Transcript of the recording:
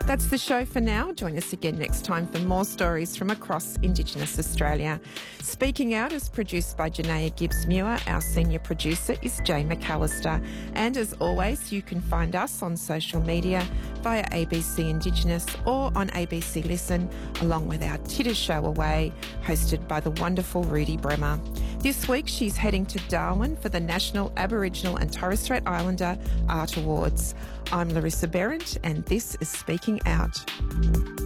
That's the show for now. Join us again next time for more stories from across Indigenous Australia. Speaking Out is produced by Janaea Gibbs-Muir. Our senior producer is Jane McAllister. And as always, you can find us on social media via ABC Indigenous or on ABC Listen, along with our Titter Show Away, hosted by the wonderful Rudy Bremer. This week, she's heading to Darwin for the National Aboriginal and Torres Strait Islander Art Awards. I'm Larissa Behrendt, and this is Speaking Out.